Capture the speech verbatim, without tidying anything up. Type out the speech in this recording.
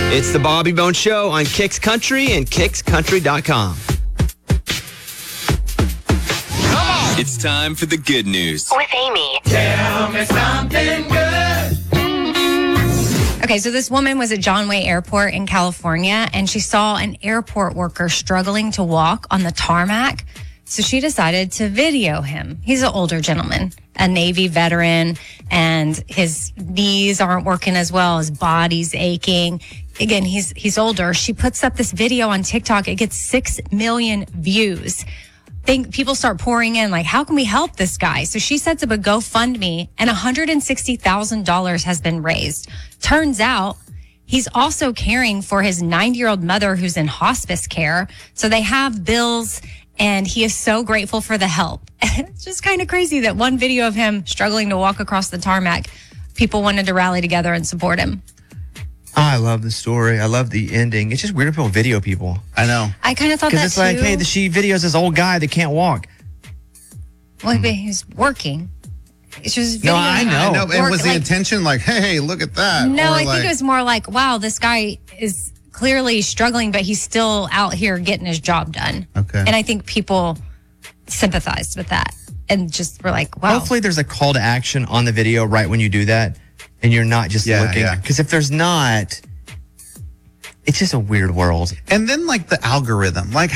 It's the Bobby Bones Show on Kicks Country and kicks country dot com. It's time for the good news. With Amy. Tell me something good. Okay, so this woman was at John Way Airport in California, and she saw an airport worker struggling to walk on the tarmac. So she decided to video him. He's an older gentleman, a Navy veteran, and his knees aren't working as well. His body's aching. Again, he's he's older. She puts up this video on TikTok. It gets six million views. Think people start pouring in, like, how can we help this guy? So she sets up a GoFundMe, and one hundred sixty thousand dollars has been raised. Turns out he's also caring for his ninety-year-old mother who's in hospice care. So they have bills, and he is so grateful for the help. It's just kind of crazy that one video of him struggling to walk across the tarmac, people wanted to rally together and support him. I love the story. I love the ending. It's just weird when people video people. I know. I kind of thought that Because it's like, too. hey, the, she videos this old guy that can't walk. Well, mm. he's working. It's just No, videoing I know. I know. And work- was the like- intention like, hey, hey, look at that? No, Or I like, think it was more like, wow, this guy is clearly struggling, but he's still out here getting his job done. Okay. And I think people sympathized with that and just were like, wow. Hopefully there's a call to action on the video right when you do that, and you're not just Yeah, looking. yeah. Because if there's not, it's just a weird world. And then like the algorithm, like